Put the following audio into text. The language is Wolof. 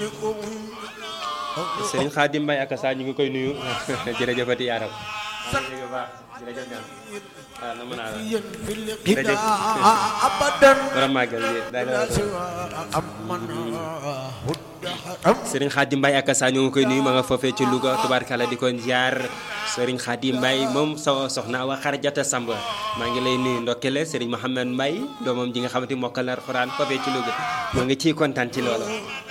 Serigne Khadim Mbaye ak sa ñu ngi koy nuyu jërëjëfati yaaram jërëjëf ñaan na mën naa jërëjëf borom màggal Serigne Khadim Mbaye ak sa ñu ngi koy nuyu ma nga foofee ci Louga tubaarkala di ko ziar Serigne Khadim Mbaye moom soxna wa Xarjata Samba maa ngi lay nuyu ndokkele Serigne Mohamed Mbaye doomam ji nga xamante mokkal na Alxuraan foofee ci Louga moo ngi ciy kontaan ci loolu